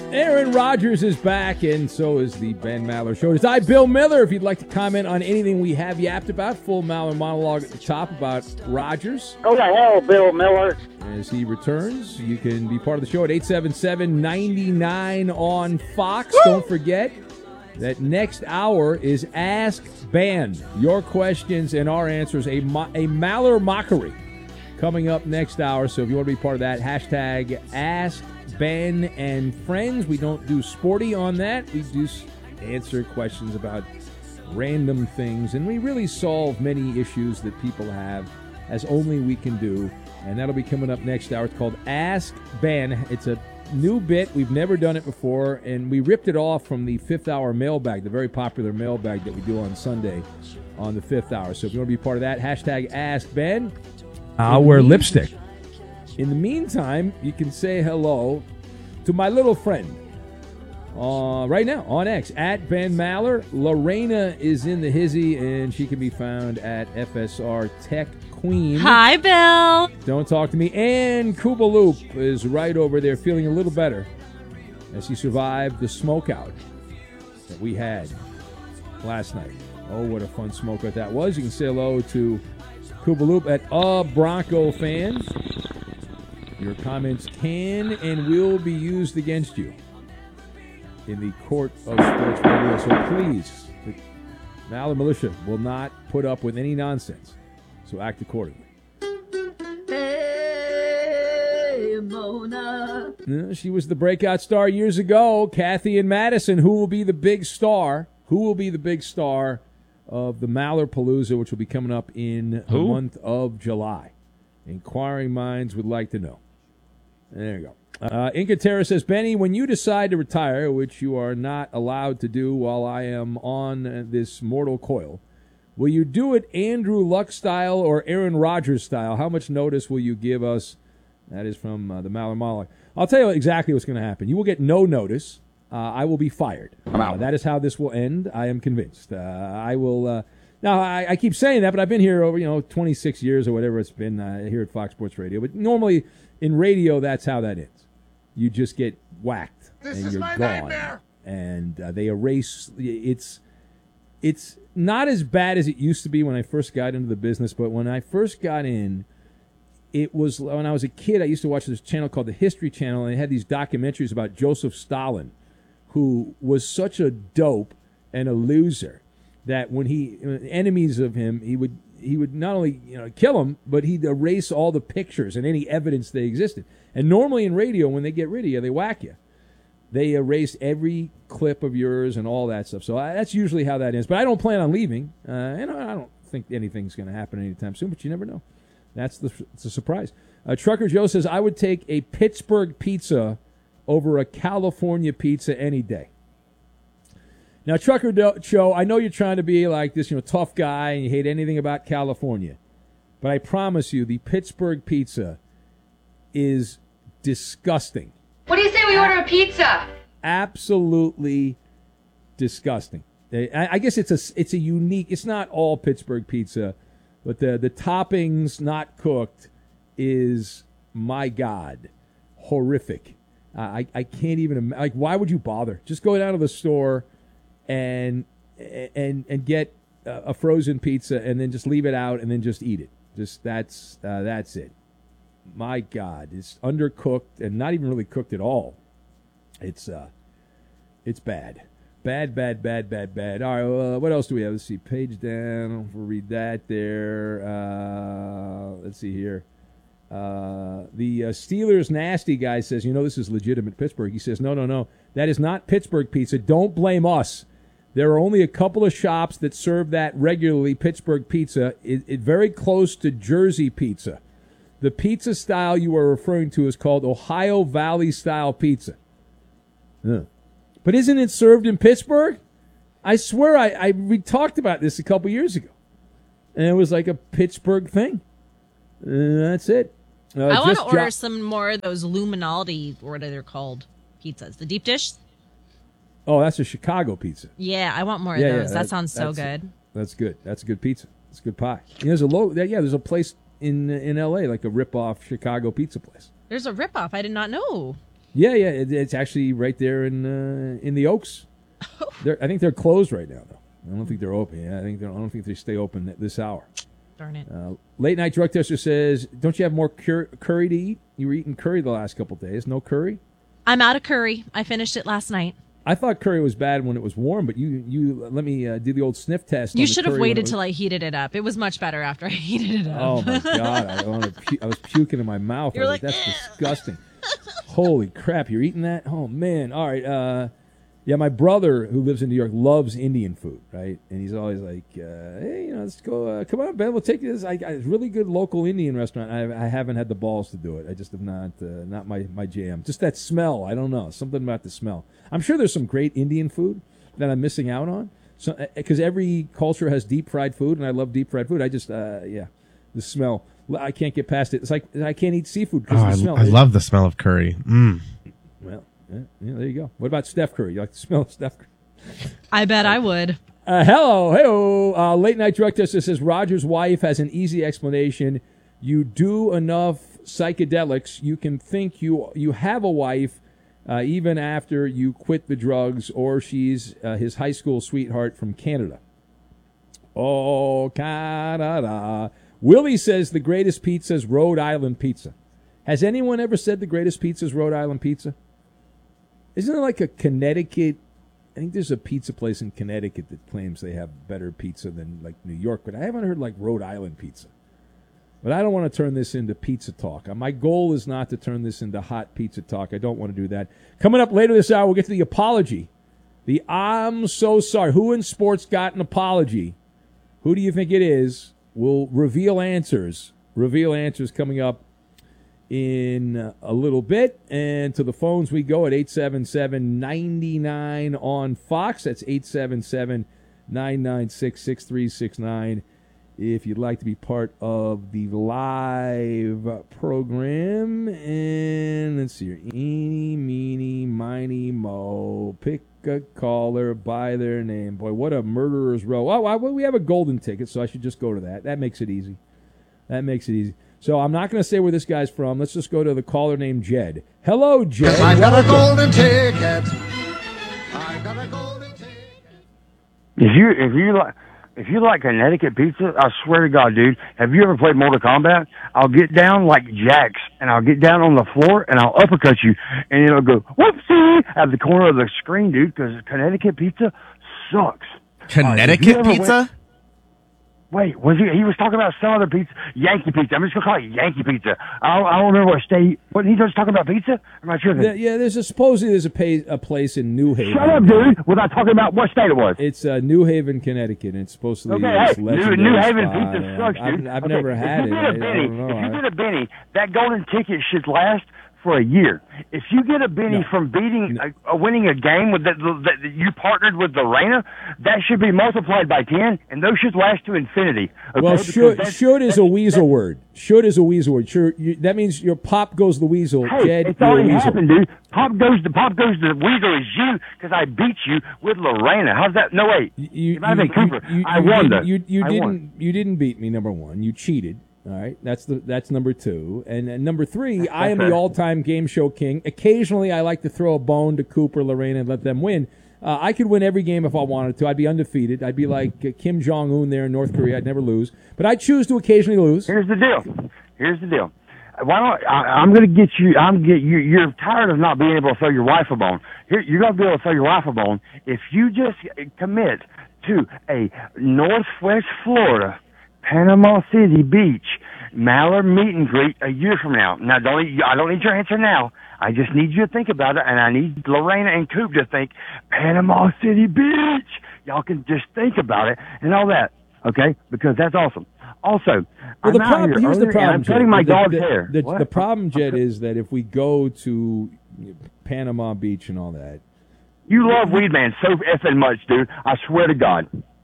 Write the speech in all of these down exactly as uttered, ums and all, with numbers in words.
Aaron Rodgers is back, and so is the Ben Maller Show. It's I, Bill Miller. If you'd like to comment on anything we have yapped about, full Maller monologue at the top about Rodgers. Go to hell, Bill Miller. As he returns, you can be part of the show at eight seven seven, nine nine on Fox. Woo! Don't forget that next hour is Ask Ben. Your questions and our answers, a, mo- a Maller mockery coming up next hour. So if you want to be part of that, hashtag Ask Ben and Friends. We don't do sporty on that. We just answer questions about random things, and we really solve many issues that people have as only we can do, and that'll be coming up next hour. It's called Ask Ben. It's a new bit. We've never done it before, and we ripped it off from the fifth hour mailbag, the very popular mailbag that we do on Sunday on the fifth hour. So if you want to be part of that, hashtag Ask Ben. I'll wear lipstick. In the meantime, you can say hello to my little friend uh, right now on X, at Ben Maller. Lorena is in the hizzy, and she can be found at F S R Tech Queen. Hi, Bill. Don't talk to me. And Koopaloop is right over there feeling a little better as he survived the smokeout that we had last night. Oh, what a fun smokeout that was. You can say hello to Koopaloop at A Bronco Fan. Your comments can and will be used against you in the court of sports radio. So please, the Maller Militia will not put up with any nonsense. So act accordingly. Hey, Mona. Yeah, she was the breakout star years ago. Kathy and Madison. Who will be the big star? Who will be the big star of the Maller Palooza, which will be coming up in Who? the month of July? Inquiring minds would like to know. There you go. Uh, Inca Terra says, Benny, when you decide to retire, which you are not allowed to do while I am on this mortal coil, will you do it Andrew Luck style or Aaron Rodgers style? How much notice will you give us? That is from uh, the Maller Monologue. I'll tell you exactly what's going to happen. You will get no notice. Uh, I will be fired. I'm out. Uh, that is how this will end. I am convinced. Uh, I will... Uh, Now, I, I keep saying that, but I've been here over, you know, twenty-six years or whatever it's been uh, here at Fox Sports Radio. But normally in radio, that's how that ends. You just get whacked This and is you're my gone. nightmare. And uh, they erase. It's it's not as bad as it used to be when I first got into the business. But when I first got in, it was when I was a kid. I used to watch this channel called the History Channel, and they had these documentaries about Joseph Stalin, who was such a dope and a loser that when he enemies of him, he would he would not only you know kill him, but he'd erase all the pictures and any evidence they existed. And normally in radio, when they get rid of you, they whack you. They erase every clip of yours and all that stuff. So I, that's usually how that ends. But I don't plan on leaving, uh, and I don't think anything's going to happen anytime soon. But you never know. That's the it's a surprise. Uh, Trucker Joe says I would take a Pittsburgh pizza over a California pizza any day. Now, Trucker Joe, I know you're trying to be like this, you know, tough guy, and you hate anything about California. But I promise you, the Pittsburgh pizza is disgusting. What do you say we order a pizza? Absolutely disgusting. I, I guess it's a it's a unique. It's not all Pittsburgh pizza, but the the toppings not cooked is, my God, horrific. Uh, I I can't even like. Why would you bother? Just go down to the store and and and get a frozen pizza and then just leave it out and then just eat it. Just that's uh, that's it. My God, it's undercooked and not even really cooked at all. It's uh, it's bad, bad, bad, bad, bad, bad. All right, uh, what else do we have? Let's see, page down. We'll read that there. Uh, let's see here. Uh, the uh, Steelers nasty guy says, you know, this is legitimate Pittsburgh. He says, no, no, no, that is not Pittsburgh pizza. Don't blame us. There are only a couple of shops that serve that regularly, Pittsburgh pizza. It, it very close to Jersey pizza. The pizza style you are referring to is called Ohio Valley style pizza. Yeah. But isn't it served in Pittsburgh? I swear I, I we talked about this a couple years ago. And it was like a Pittsburgh thing. Uh, that's it. Uh, I want to order jo- some more of those Luminaldi, or what are they called, pizzas. The deep dish? Oh, that's a Chicago pizza. Yeah, I want more Yeah, of yeah, those. that- that sounds so that's- good. That's good. That's a good pizza. It's a good pie. You know, there's a low. Yeah, there's a place in in L A like a rip-off Chicago pizza place. There's a ripoff. I did not know. Yeah, yeah, it, it's actually right there in uh, in the Oaks. They're, I think they're closed right now, though. I don't think they're open. Yeah, I think they're, I don't think they stay open at this hour. Darn it. Uh, late night drug tester says, "Don't you have more cur- curry to eat? You were eating curry the last couple of days. No curry." I'm out of curry. I finished it last night. I thought curry was bad when it was warm, but you you let me uh, do the old sniff test. You on the should have curry when waited it was- till I heated it up. It was much better after I heated it up. Oh my god! I, wanna pu- I was puking in my mouth. You're I was like, that's disgusting. Holy crap! You're eating that? Oh man! All right. Uh, yeah, my brother who lives in New York loves Indian food, right? And he's always like, uh, "Hey, you know, let's go. Uh, come on, Ben. We'll take you this. I got a really good local Indian restaurant. I, I haven't had the balls to do it. I just have not. Uh, not my my jam. Just that smell. I don't know. Something about the smell. I'm sure there's some great Indian food that I'm missing out on. So, because every culture has deep fried food, and I love deep fried food. I just, uh, yeah, the smell. I can't get past it. It's like I can't eat seafood because Oh, of the I, smell. I love the smell of curry. Mm. Well, yeah, yeah, there you go. What about Steph Curry? You like the smell of Steph Curry? I bet I would. Uh, hello, hello. Uh, late night drug tester says Roger's wife has an easy explanation. You do enough psychedelics, you can think you you have a wife, uh, even after you quit the drugs, or she's uh, his high school sweetheart from Canada. Oh, Canada. Willie says the greatest pizza is Rhode Island pizza. Has anyone ever said the greatest pizza is Rhode Island pizza? Isn't there like a Connecticut? I think there's a pizza place in Connecticut that claims they have better pizza than like New York, but I haven't heard like Rhode Island pizza. But I don't want to turn this into pizza talk. Uh, My goal is not to turn this into hot pizza talk. I don't want to do that. Coming up later this hour, we'll get to the apology. The I'm so sorry. Who in sports got an apology? Who do you think it is? We'll reveal answers. Reveal answers coming up in a little bit. And to the phones we go at eight seven seven, nine nine on Fox. That's eight seven seven, nine nine six, six three six nine. If you'd like to be part of the live program. And let's see here. Eeny, meeny, miny, mo. Pick a caller by their name. Boy, what a murderer's row. Oh, I, well, we have a golden ticket, so I should just go to that. That makes it easy. That makes it easy. So I'm not going to say where this guy's from. Let's just go to the caller named Jed. Hello, Jed. I got a golden ticket. I got a golden ticket. If you if you like if you like Connecticut pizza, I swear to God, dude, have you ever played Mortal Kombat? I'll get down like Jax, and I'll get down on the floor, and I'll uppercut you, and it'll go whoopsie at the corner of the screen, dude. Because Connecticut pizza sucks. Connecticut Uh, pizza? Went, wait, was he? He was talking about some other pizza, Yankee pizza. I'm just gonna call it Yankee pizza. I don't, I don't remember what state. What he was talking about pizza? I'm not sure. The, yeah, there's a supposedly there's a, pay, a place in New Haven. Shut up, dude! Without talking about what state it was. It's uh, New Haven, Connecticut, and it's supposed to be Okay, this hey, New, legendary New Haven spot. pizza sucks, I've, dude. I've Okay, never had if you it. Get a I, I Benny, don't know. if you I- get a Benny, that golden ticket should last for a year. If you get a Benny No. from beating, a, a winning a game with that that you partnered with Lorena, that should be multiplied by ten, and those should last to infinity. Okay? Well, Because should that's- should is a that's- weasel word. Should is a weasel word. Sure, you, that means your pop goes the weasel. Hey, Jed, it's you're a already weasel. happened, dude. Pop goes the pop goes the weasel is you because I beat you with Lorena. How's that? No wait, You, it might have been Cooper. you- I you won didn't- though. You, you I didn't. won. You didn't beat me. Number one, you cheated. All right, that's the that's number two, and, and number three, I am the fair. all-time game show king. Occasionally, I like to throw a bone to Cooper, Lorena, and let them win. Uh, I could win every game if I wanted to. I'd be undefeated. I'd be like uh, Kim Jong Un there in North Korea. I'd never lose, but I choose to occasionally lose. Here's the deal. Here's the deal. Why don't I, I'm going to get you? I'm get you. You're tired of not being able to throw your wife a bone. Here, you're going to be able to throw your wife a bone if you just commit to a Northwest Florida, Panama City Beach, Mallard meet and greet a year from now. Now, don't I don't need your answer now. I just need you to think about it, and I need Lorena and Coop to think Panama City Beach. Y'all can just think about it and all that, okay? Because that's awesome. Also, Well, I'm the out problem here here's the early, problem. and I'm cutting Jed. my the, dog's the, hair. The, What? the problem, Jed, is that if we go to Panama Beach and all that, You love Weedman so effing much, dude. I swear to God.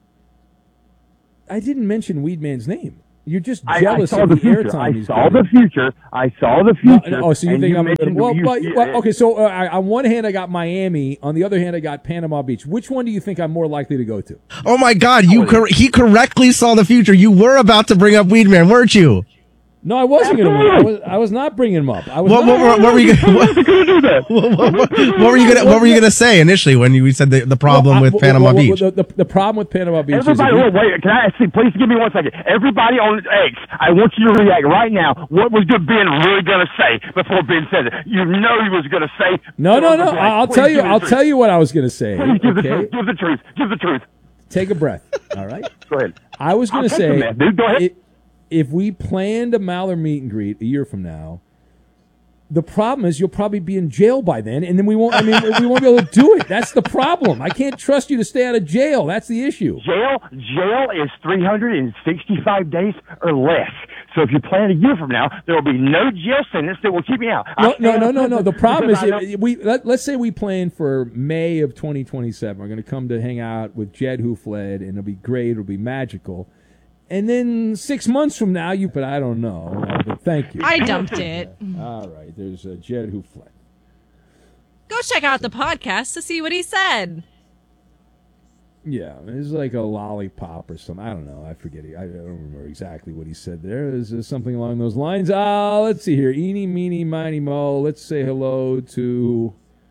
I didn't mention Weedman's name. You're just I, I jealous saw of the the future. airtime I he's saw getting. the future. I saw the No, future. no, oh, so you and think I'm going to? mentioned Well, you- but, you- well, okay. So uh, I, on one hand, I got Miami. On the other hand, I got Panama Beach. Which one do you think I'm more likely to go to? Oh my God! You cor- he correctly saw the future. You were about to bring up Weedman, weren't you? No, I wasn't going to. I was. I was not bringing him up. I was. What, not, what, what, what were you gonna, what, do that. what, what, what were you gonna What were you gonna say initially when you said the, the problem Well, I- with well, Panama well, well, Beach? The, the, the problem with Panama Beach Everybody, is. wait, wait, can I see? Please give me one second. Everybody on X, I want you to react right now. What was Ben really going to say before Ben said it? You know he was going to say. No, no, no. Please I'll give tell me you. the I'll truth. tell you what I was going to say. Please give the Okay, truth. Give the truth. Give the truth. take a breath. All right. Go ahead. I was going I'll to take the say, man, dude. Go ahead. i- if we planned a Maller meet and greet a year from now, the problem is you'll probably be in jail by then, and then we won't. I mean, we won't be able to do it. That's the problem. I can't trust you to stay out of jail. That's the issue. Jail, jail is three hundred sixty-five days or less. So if you plan a year from now, there will be no jail sentence that will keep me out. No, I no, stand no, up no, no. The because problem is I know- if we let, let's say we plan for May of twenty twenty-seven. We're going to come to hang out with Jed Who Fled, and it'll be great. It'll be magical. And then six months from now, you. But I don't know. Uh, but thank you. I dumped it. All right. There's uh, Jed Who Fled. Go check out the podcast to see what he said. Yeah, it's like a lollipop or something. I don't know. I forget it. I don't remember exactly what he said there. Is there something along those lines? Uh, let's see here. Eeny, meeny, miny, mo. Let's say hello to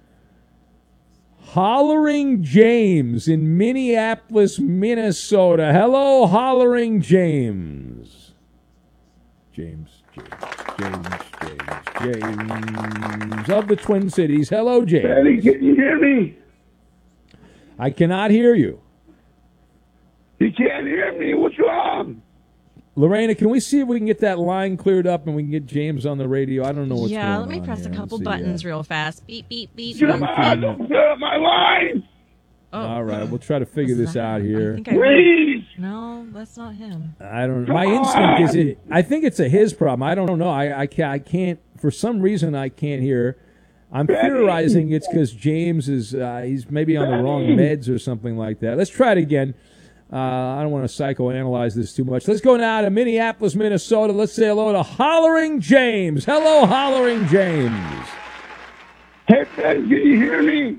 Hollering James in Minneapolis, Minnesota. Hello, Hollering James. James, James, James, James, James of the Twin Cities. Hello, James. Eddie, can you hear me? I cannot hear you. You can't hear me. What's wrong? Lorena, can we see if we can get that line cleared up and we can get James on the radio? I don't know what's yeah, going on. let me press here. a couple Let's see, buttons uh, real fast. Beep, beep, beep. Get beep. my, don't get up my line. Oh, All right, we'll try to figure was this that- out I here. think I Please. No, that's not him. I don't. My instinct is it. I think it's a his problem. I don't know. I I can't. I can't for some reason I can't hear. I'm theorizing it's because James is uh, he's maybe on the wrong meds or something like that. Let's try it again. Uh, I don't want to psychoanalyze this too much. Let's go now to Minneapolis, Minnesota. Let's say hello to Hollering James. Hello, Hollering James. Hey, Ben, can you hear me?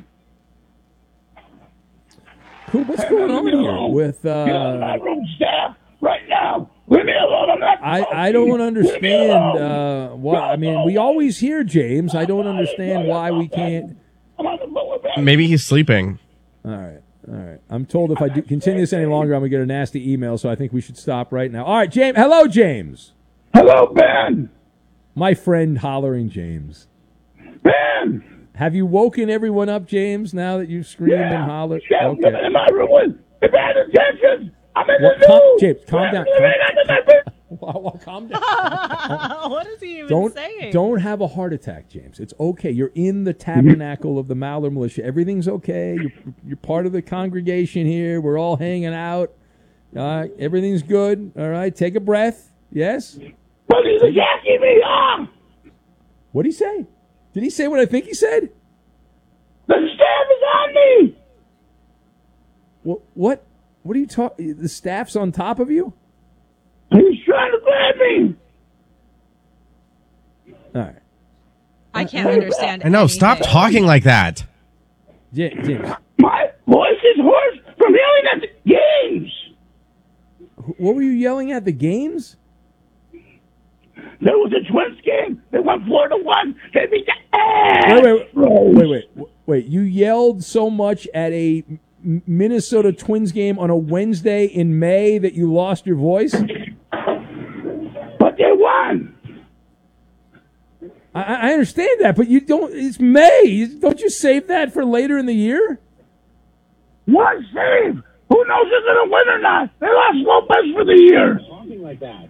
Cool. What's going on here with? Get on my Uh, room staff right now. Leave me alone. I'm not I, talking. I don't Leave me understand alone. uh, what I mean. We always hear James. I don't understand why we can't. I'm on the phone with Ben. Maybe he's sleeping. All right, all right. I'm told if I do continue this any longer, I'm gonna get a nasty email. So I think we should stop right now. All right, James. Hello, James. Hello, Ben. My friend, Hollering James. Ben. Have you woken everyone up, James? Now that you've screamed and hollered. Yeah, I'm Okay. in my room with the bad intentions. I'm in What- the calm- news. James, calm down, I'm calm- in the news. Well, well, calm down. what is he even Don't saying? don't have a heart attack, James. It's okay. You're in the tabernacle of the Maller Militia. Everything's okay. You're you're part of the congregation here. We're all hanging out. All right, everything's good. All right, take a breath. Yes. But he's attacking me. Ah! What did he say? Did he say what I think he said? The staff is on me. What? What? What are you talking? The staff's on top of you? He's trying to grab me. All right, I can't understand. I know. Stop anything. talking like that. Ja- James. My voice is hoarse from yelling at the games. wh- What were you yelling at? The games? There was a Twins game. They went four to one. They beat the ass. Wait, wait, wait, wait, wait, wait. You yelled so much at a M- Minnesota Twins game on a Wednesday in May that you lost your voice? But they won. I, I understand that, but you don't. It's May. Don't you save that for later in the year? One save. Who knows if they're going to win or not? They lost Lopez for the year. Something like that.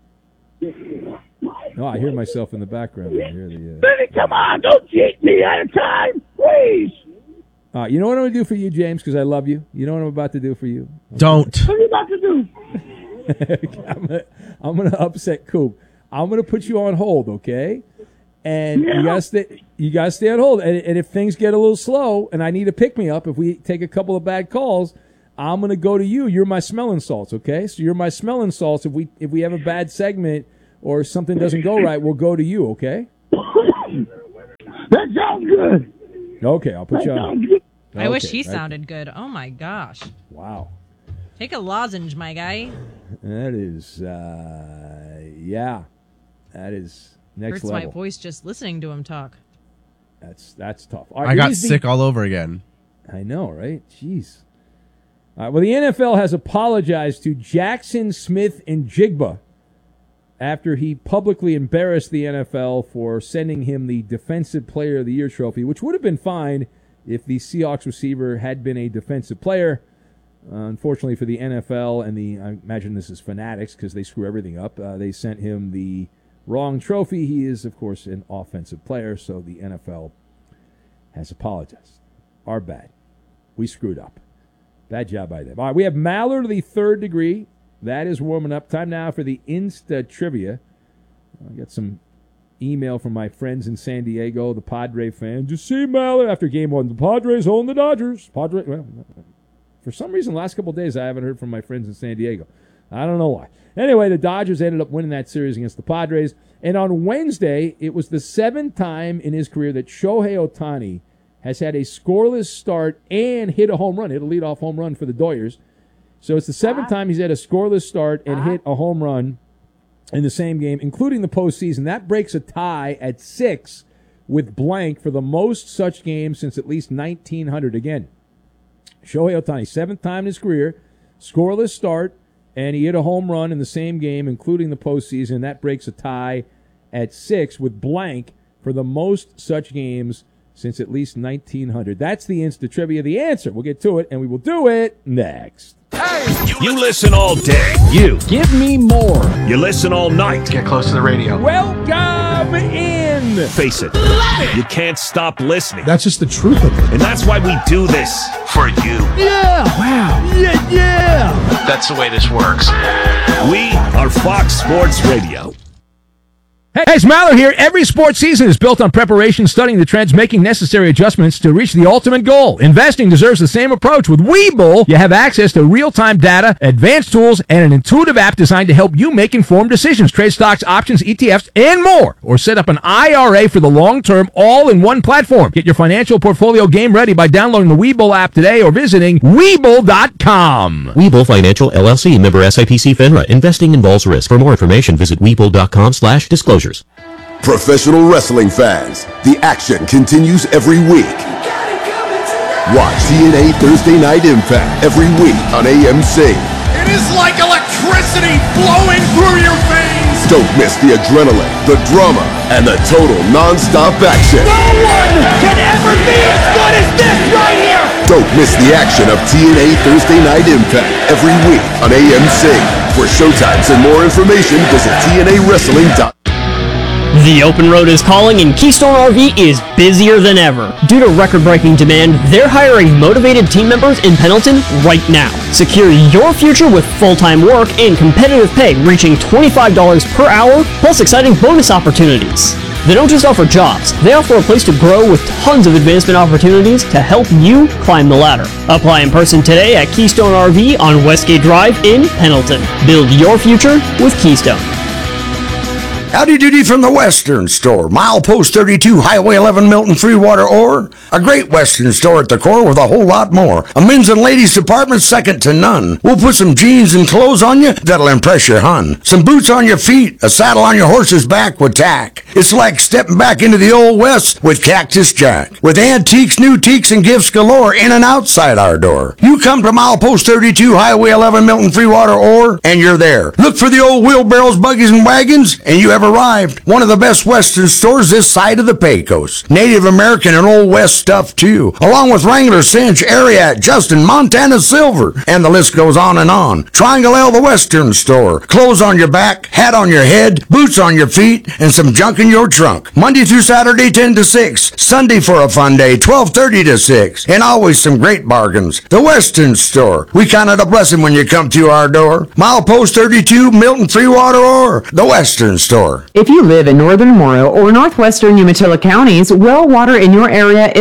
No, I hear myself in the background. I hear the. Uh... Benny, come on. Don't cheat me out of time. Please. Uh, you know what I'm going to do for you, James, because I love you? You know what I'm about to do for you? Don't. What are you about to do? I'm gonna, I'm gonna upset Coop. I'm gonna put you on hold, okay? And Yeah. you gotta stay. You gotta stay on hold. And, and if things get a little slow, and I need a pick me up, if we take a couple of bad calls, I'm gonna go to you. You're my smelling salts, okay? So you're my smelling salts. If we if we have a bad segment or something doesn't go right, we'll go to you, okay? That sounds good. Okay, I'll put That you on. sounds good. I wish Okay, he right. sounded good. Oh my gosh. Wow. Take a lozenge, my guy. That is, uh, yeah. That is next Hurts level. my voice just listening to him talk. That's that's tough. All right, I it got is the- sick all over again. I know, right? Jeez. All right, well, the N F L has apologized to Jackson Smith and Jigba after he publicly embarrassed the N F L for sending him the Defensive Player of the Year trophy, which would have been fine if the Seahawks receiver had been a defensive player. Uh, unfortunately for the N F L and the, I imagine this is Fanatics because they screw everything up, uh, they sent him the wrong trophy. He is, of course, an offensive player, so the N F L has apologized. Our bad. We screwed up. Bad job by them. All right, we have Maller to the third degree. That is warming up. Time now for the Insta Trivia. I got some email from my friends in San Diego, the Padre fan. Just see Maller after game one. The Padres own the Dodgers. Padre. Well, for some reason, the last couple of days, I haven't heard from my friends in San Diego. I don't know why. Anyway, the Dodgers ended up winning that series against the Padres. And on Wednesday, it was the seventh time in his career that Shohei Ohtani has had a scoreless start and hit a home run, hit a leadoff home run for the Doyers. So it's the seventh time he's had a scoreless start and hit a home run in the same game, including the postseason. That breaks a tie at six with blank for the most such games since at least nineteen hundred. Again, Shohei Ohtani, seventh time in his career, scoreless start, and he hit a home run in the same game, including the postseason. That breaks a tie at six with blank for the most such games since at least nineteen hundred. That's the Insta Trivia. The answer. We'll get to it, and we will do it next. You listen all day. You. Give me more. You listen all night. Get close to the radio. Welcome in. Face it. You can't stop listening. That's just the truth of it. And that's why we do this. For you. Yeah. Wow. Yeah, yeah. That's the way this works. We are Fox Sports Radio. Hey, it's Maller here. Every sports season is built on preparation, studying the trends, making necessary adjustments to reach the ultimate goal. Investing deserves the same approach. With Webull, you have access to real-time data, advanced tools, and an intuitive app designed to help you make informed decisions. Trade stocks, options, E T Fs, and more. Or set up an I R A for the long term, all in one platform. Get your financial portfolio game ready by downloading the Webull app today or visiting Webull dot com. Webull Financial, L L C, member S I P C FINRA. Investing involves risk. For more information, visit Webull dot com slash disclosures. Professional wrestling fans, the action continues every week. Watch T N A Thursday Night Impact every week on A M C. It is like electricity flowing through your veins. Don't miss the adrenaline, the drama, and the total non-stop action. No one can ever be as good as this right here. Don't miss the action of T N A Thursday Night Impact every week on A M C. For showtimes and more information, visit T N A wrestling dot com. The open road is calling and Keystone R V is busier than ever. Due to record-breaking demand, they're hiring motivated team members in Pendleton right now. Secure your future with full-time work and competitive pay reaching twenty-five dollars per hour, plus exciting bonus opportunities. They don't just offer jobs, they offer a place to grow with tons of advancement opportunities to help you climb the ladder. Apply in person today at Keystone R V on Westgate Drive in Pendleton. Build your future with Keystone. Howdy doody from the Western Store, Milepost thirty-two, Highway eleven, Milton, Freewater, or a great Western store at the core with a whole lot more. A men's and ladies department second to none. We'll put some jeans and clothes on you that'll impress your hun. Some boots on your feet, a saddle on your horse's back with tack. It's like stepping back into the old West with Cactus Jack. With antiques, new teaks, and gifts galore in and outside our door. You come to Milepost thirty-two, Highway eleven, Milton, Freewater, or, and you're there. Look for the old wheelbarrows, buggies, and wagons, and you have arrived. One of the best Western stores this side of the Pecos. Native American and Old West stuff too, along with Wrangler, Cinch, Ariat, Justin, Montana Silver, and the list goes on and on. Triangle L, the Western Store. Clothes on your back, hat on your head, boots on your feet, and some junk in your trunk. Monday through Saturday, ten to six. Sunday for a fun day, twelve thirty to six. And always some great bargains. The Western Store. We count it a blessing when you come to our door. Milepost thirty-two, Milton, Freewater, or the Western Store. If you live in northern Memorial or northwestern Umatilla counties, well water in your area is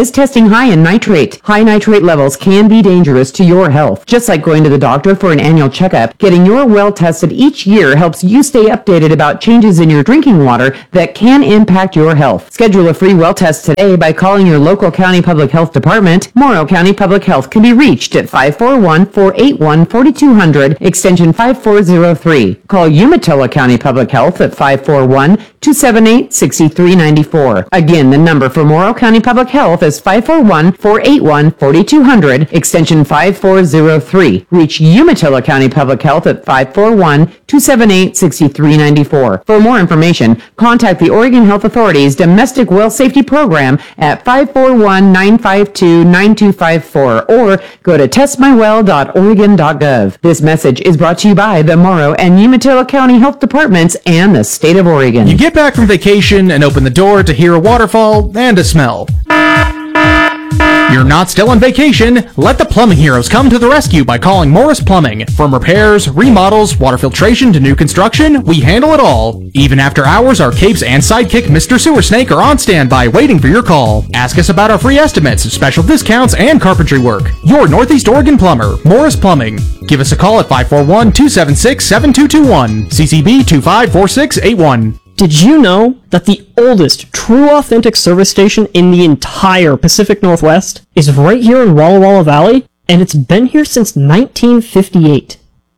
is testing high in nitrate. High nitrate levels can be dangerous to your health. Just like going to the doctor for an annual checkup, getting your well tested each year helps you stay updated about changes in your drinking water that can impact your health. Schedule a free well test today by calling your local county public health department. Morrow County Public Health can be reached at five four one, four eight one, four two zero zero, extension five four zero three. Call Umatilla County Public Health at five four one, two seven eight, six three nine four. Again, the number for Morrow County Public Health is five four one, four eight one, four two zero zero, extension five four zero three. Reach Umatilla County Public Health at five four one, two seven eight, six three nine four. For more information, contact the Oregon Health Authority's Domestic Well Safety Program at five four one, nine five two, nine two five four or go to test my well dot oregon dot gov. This message is brought to you by the Morrow and Umatilla County Health Departments and the state of Oregon. You get back from vacation and open the door to hear a waterfall and a smell. You're not still on vacation. Let the plumbing heroes come to the rescue by calling Morris Plumbing. From repairs, remodels, water filtration to new construction, we handle it all. Even after hours, our capes and sidekick Mister Sewer Snake are on standby waiting for your call. Ask us about our free estimates, special discounts, and carpentry work. Your Northeast Oregon plumber, Morris Plumbing. Give us a call at five four one, two seven six, seven two two one, C C B two five four six eight one. Did you know that the oldest true authentic service station in the entire Pacific Northwest is right here in Walla Walla Valley? And it's been here since nineteen fifty-eight.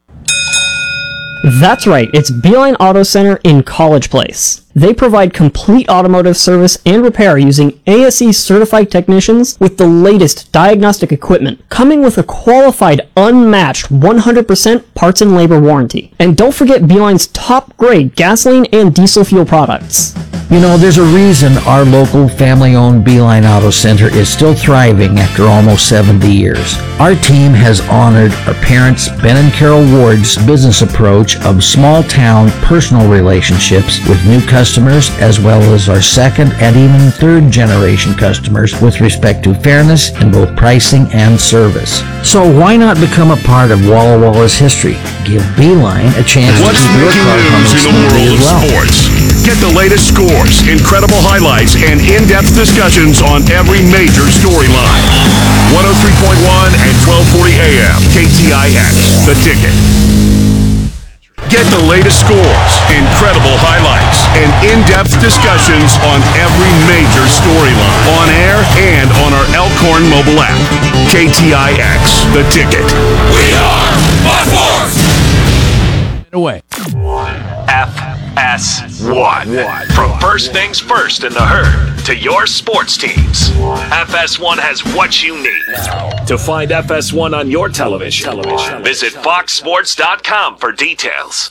That's right, it's Beeline Auto Center in College Place. They provide complete automotive service and repair using A S E certified technicians with the latest diagnostic equipment, coming with a qualified, unmatched one hundred percent parts and labor warranty. And don't forget Beeline's top-grade gasoline and diesel fuel products. You know, there's a reason our local family-owned Beeline Auto Center is still thriving after almost seventy years. Our team has honored our parents, Ben and Carol Ward's business approach of small-town personal relationships with new customers, as well as our second and even third-generation customers with respect to fairness in both pricing and service. So why not become a part of Walla Walla's history? Give Beeline a chance What's to keep your car humming smoothly as well. Sports. Get the latest scores, incredible highlights, and in-depth discussions on every major storyline. one oh three point one and twelve forty A M, K T I X, The Ticket. Get the latest scores, incredible highlights, and in-depth discussions on every major storyline. On air and on our Elkhorn mobile app. K T I X, The Ticket. We are Bud Wars! Away. F S one. From first things first in the herd to your sports teams, F S one has what you need. To find F S one on your television, television. visit fox sports dot com for details.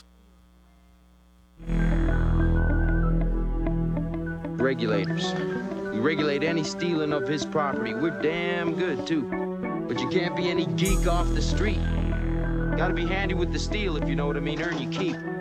Regulators. We regulate any stealing of his property. We're damn good, too. But you can't be any geek off the street. Gotta be handy with the steel, if you know what I mean. Earn your keep.